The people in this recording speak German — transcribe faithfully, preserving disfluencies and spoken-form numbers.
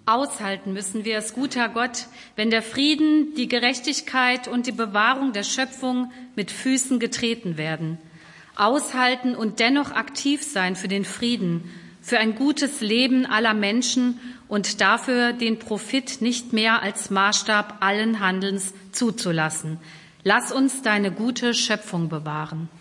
Aushalten müssen wir es, guter Gott, wenn der Frieden, die Gerechtigkeit und die Bewahrung der Schöpfung mit Füßen getreten werden. Aushalten und dennoch aktiv sein für den Frieden, für ein gutes Leben aller Menschen und dafür den Profit nicht mehr als Maßstab allen Handelns zuzulassen. Lass uns deine gute Schöpfung bewahren.